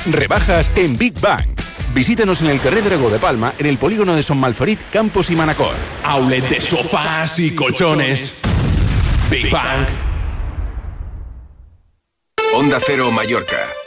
Rebajas en Big Bang. Visítanos en el carrer Dragó de Palma, en el polígono de Son Malferit, Campos y Manacor. Outlet de sofás y colchones. Big Bang. Onda Cero Mallorca.